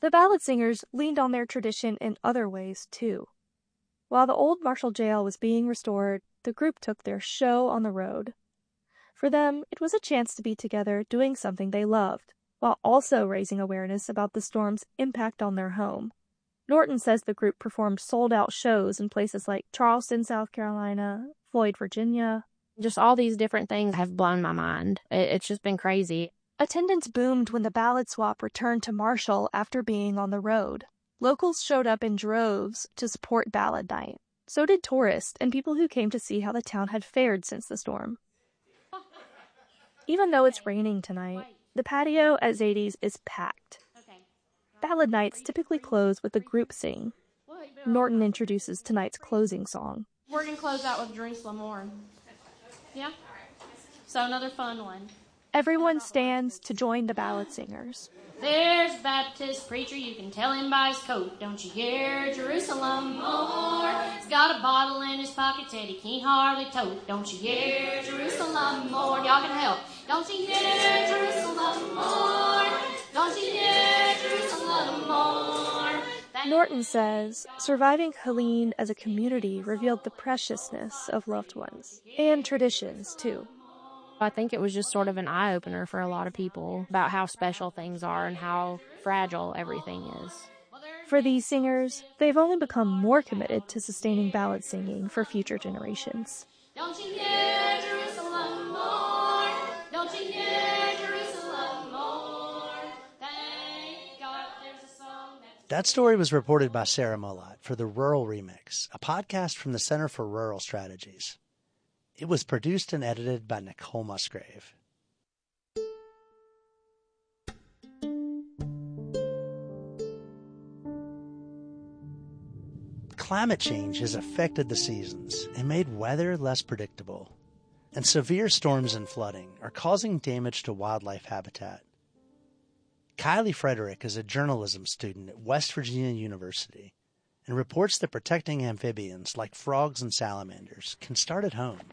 The ballad singers leaned on their tradition in other ways, too. While the old Marshall Jail was being restored, the group took their show on the road. For them, it was a chance to be together doing something they loved, while also raising awareness about the storm's impact on their home. Norton says the group performed sold-out shows in places like Charleston, South Carolina, Floyd, Virginia. Just all these different things have blown my mind. It's just been crazy. Attendance boomed when the Ballad Swap returned to Marshall after being on the road. Locals showed up in droves to support Ballad Night. So did tourists and people who came to see how the town had fared since the storm. Even though it's raining tonight, the patio at Zadie's is packed. Ballad nights typically close with a group sing. Norton introduces tonight's closing song. We're going to close out with Jerusalem Mourn. Yeah? So another fun one. Everyone stands to join the ballad singers. There's a Baptist preacher, you can tell him by his coat. Don't you hear Jerusalem mourn? He's got a bottle in his pocket that he can't hardly tote. Don't you hear Jerusalem mourn? Y'all can help. Don't you hear Jerusalem mourn? Don't you hear Jerusalem mourn? Norton says surviving Helene as a community revealed the preciousness of loved ones and traditions, too. I think it was just sort of an eye-opener for a lot of people about how special things are and how fragile everything is. For these singers, they've only become more committed to sustaining ballad singing for future generations. Don't you hear Jerusalem mourn? Don't you hear Jerusalem mourn? Thank God there's a song That story was reported by Sarah Mullott for the Rural Remix, a podcast from the Center for Rural Strategies. It was produced and edited by Nicole Musgrave. Climate change has affected the seasons and made weather less predictable, and severe storms and flooding are causing damage to wildlife habitat. Kylie Frederick is a journalism student at West Virginia University and reports that protecting amphibians like frogs and salamanders can start at home.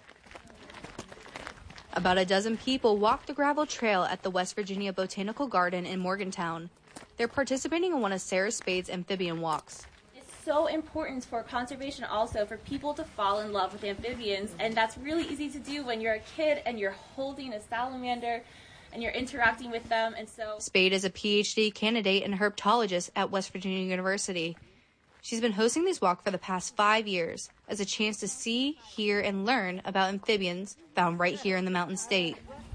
About a dozen people walk the gravel trail at the West Virginia Botanical Garden in Morgantown. They're participating in one of Sarah Spade's amphibian walks. It's so important for conservation also for people to fall in love with amphibians, and that's really easy to do when you're a kid and you're holding a salamander and you're interacting with them. And so Spade is a PhD candidate and herpetologist at West Virginia University. She's been hosting these walks for the past 5 years as a chance to see, hear, and learn about amphibians found right here in the Mountain State.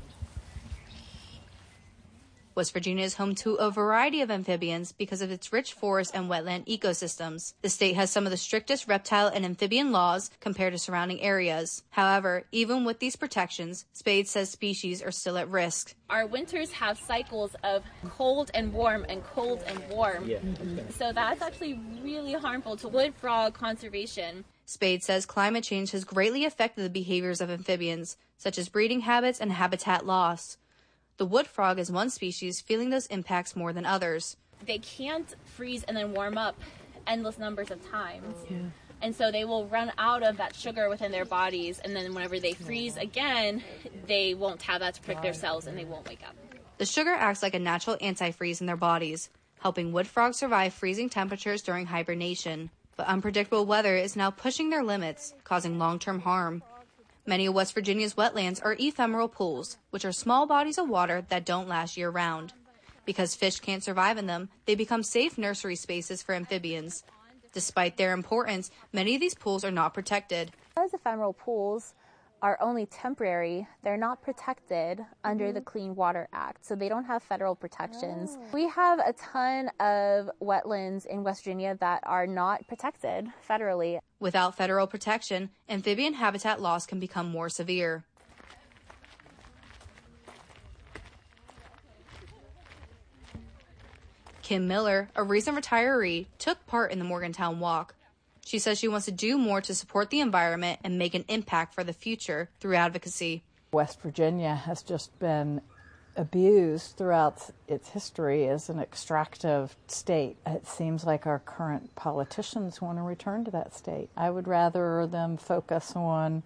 West Virginia is home to a variety of amphibians because of its rich forest and wetland ecosystems. The state has some of the strictest reptile and amphibian laws compared to surrounding areas. However, even with these protections, Spade says species are still at risk. Our winters have cycles of cold and warm and cold and warm. So that's actually really harmful to wood frog conservation. Spade says climate change has greatly affected the behaviors of amphibians, such as breeding habits and habitat loss. The wood frog is one species feeling those impacts more than others. They can't freeze and then warm up endless numbers of times. And so they will run out of that sugar within their bodies, and then whenever they freeze again, they won't have that to protect their cells and they won't wake up. The sugar acts like a natural antifreeze in their bodies, helping wood frogs survive freezing temperatures during hibernation. But unpredictable weather is now pushing their limits, causing long-term harm. Many of West Virginia's wetlands are ephemeral pools, which are small bodies of water that don't last year-round. Because fish can't survive in them, they become safe nursery spaces for amphibians. Despite their importance, many of these pools are not protected. Because ephemeral pools are only temporary, they're not protected under the Clean Water Act, so they don't have federal protections. We have a ton of wetlands in West Virginia that are not protected federally. Without federal protection, amphibian habitat loss can become more severe. Kim Miller, a recent retiree, took part in the Morgantown Walk. She says she wants to do more to support the environment and make an impact for the future through advocacy. West Virginia has just been abused throughout its history as an extractive state. It seems like our current politicians want to return to that state. I would rather them focus on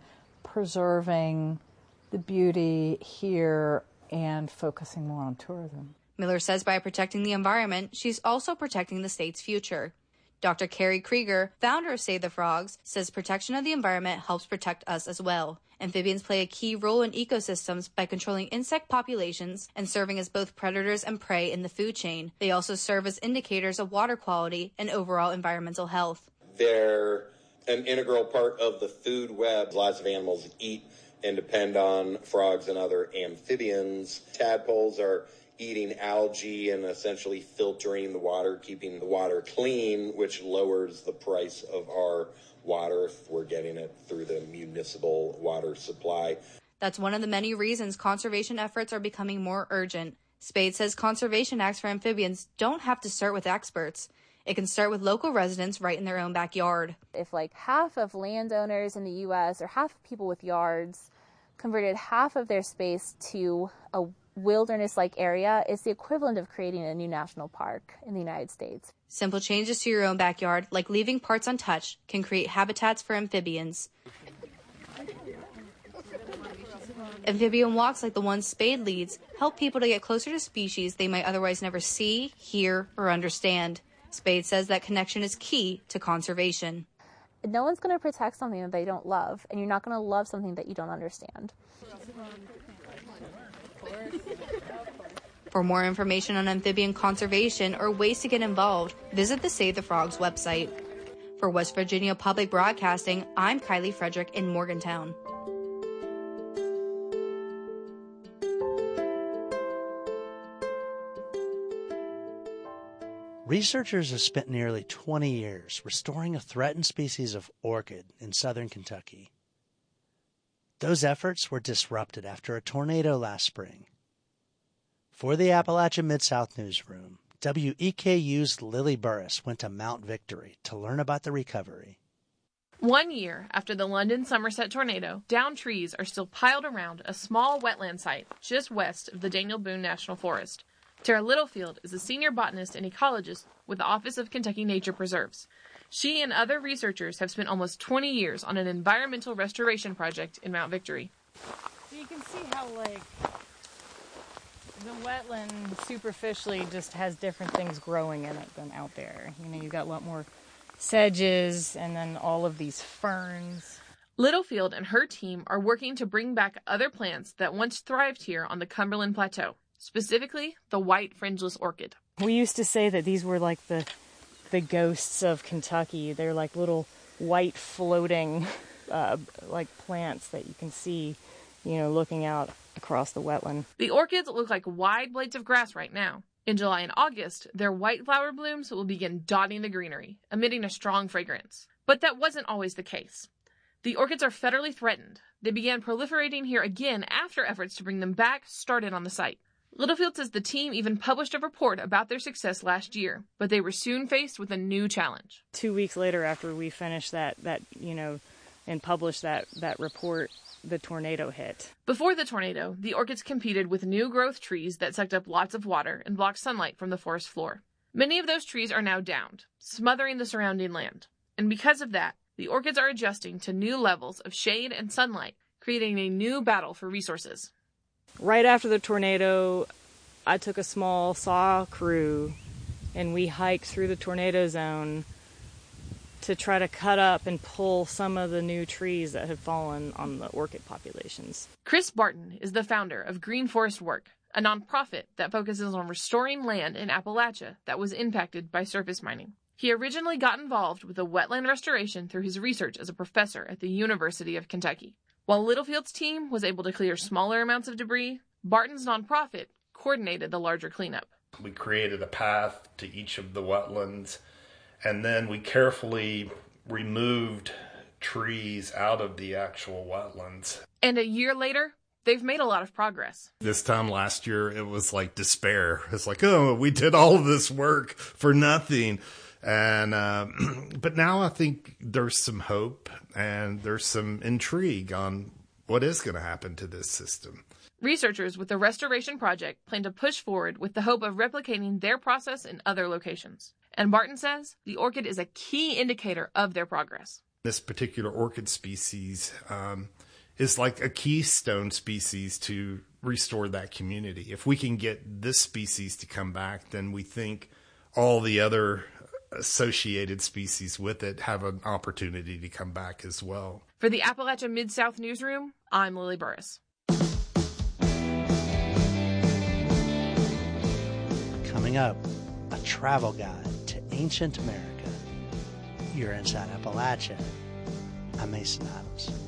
preserving the beauty here and focusing more on tourism. Miller says by protecting the environment, she's also protecting the state's future. Dr. Carrie Krieger, founder of Save the Frogs, says protection of the environment helps protect us as well. Amphibians play a key role in ecosystems by controlling insect populations and serving as both predators and prey in the food chain. They also serve as indicators of water quality and overall environmental health. They're an integral part of the food web. Lots of animals eat and depend on frogs and other amphibians. Tadpoles are eating algae and essentially filtering the water, keeping the water clean, which lowers the price of our water if we're getting it through the municipal water supply. That's one of the many reasons conservation efforts are becoming more urgent. Spade says conservation acts for amphibians don't have to start with experts. It can start with local residents right in their own backyard. If like half of landowners in the U.S. or half of people with yards converted half of their space to a wilderness-like area, it's the equivalent of creating a new national park in the United States. Simple changes to your own backyard, like leaving parts untouched, can create habitats for amphibians. Amphibian walks like the one Spade leads help people to get closer to species they might otherwise never see, hear, or understand. Spade says that connection is key to conservation. No one's going to protect something that they don't love, and you're not going to love something that you don't understand. For more information on amphibian conservation or ways to get involved, visit the Save the Frogs website. For West Virginia Public Broadcasting, I'm Kylie Frederick in Morgantown. Researchers have spent nearly 20 years restoring a threatened species of orchid in southern Kentucky. Those efforts were disrupted after a tornado last spring. For the Appalachia Mid-South Newsroom, WEKU's Lily Burris went to Mount Victory to learn about the recovery. 1 year after the London Somerset tornado, downed trees are still piled around a small wetland site just west of the Daniel Boone National Forest. Tara Littlefield is a senior botanist and ecologist with the Office of Kentucky Nature Preserves. She and other researchers have spent almost 20 years on an environmental restoration project in Mount Victory. So you can see how, the wetland superficially just has different things growing in it than out there. You know, you've got a lot more sedges and then all of these ferns. Littlefield and her team are working to bring back other plants that once thrived here on the Cumberland Plateau, specifically the white fringeless orchid. We used to say that these were like the ghosts of Kentucky. They're like little white floating plants that you can see, looking out across the wetland. The orchids look like wide blades of grass right now. In July and August, their white flower blooms will begin dotting the greenery, emitting a strong fragrance. But that wasn't always the case. The orchids are federally threatened. They began proliferating here again after efforts to bring them back started on the site. Littlefield says the team even published a report about their success last year, but they were soon faced with a new challenge. 2 weeks later, after we finished that and published that report, the tornado hit. Before the tornado, the orchids competed with new growth trees that sucked up lots of water and blocked sunlight from the forest floor. Many of those trees are now downed, smothering the surrounding land. And because of that, the orchids are adjusting to new levels of shade and sunlight, creating a new battle for resources. Right after the tornado, I took a small saw crew and we hiked through the tornado zone to try to cut up and pull some of the new trees that had fallen on the orchid populations. Chris Barton is the founder of Green Forest Work, a nonprofit that focuses on restoring land in Appalachia that was impacted by surface mining. He originally got involved with the wetland restoration through his research as a professor at the University of Kentucky. While Littlefield's team was able to clear smaller amounts of debris, Barton's nonprofit coordinated the larger cleanup. We created a path to each of the wetlands, and then we carefully removed trees out of the actual wetlands. And a year later, they've made a lot of progress. This time last year, it was like despair. It's like, oh, we did all of this work for nothing. And but now I think there's some hope and there's some intrigue on what is going to happen to this system. Researchers with the Restoration Project plan to push forward with the hope of replicating their process in other locations. And Barton says the orchid is a key indicator of their progress. This particular orchid species is like a keystone species to restore that community. If we can get this species to come back, then we think all the other associated species with it have an opportunity to come back as well. For the Appalachia Mid-South Newsroom, I'm Lily Burris. Coming up, a travel guide to ancient America. You're inside Appalachia. I'm Mason Adams.